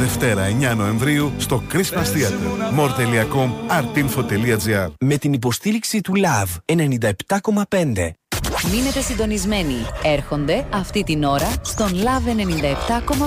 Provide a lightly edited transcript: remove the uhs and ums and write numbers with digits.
Δευτέρα 9 Νοεμβρίου στο Christmas Theater. more.com, artinfo.gr. Με την υποστήριξη του LOVE 97,5. Μείνετε συντονισμένοι. Έρχονται αυτή την ώρα στον LOVE 97,5.